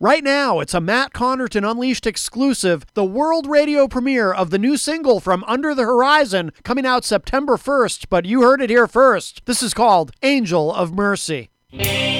Right now, it's a Matt Connerton Unleashed exclusive, the world radio premiere of the new single from Under the Horizon, coming out September 1st, but you heard it here first. This is called Angel of Mercy.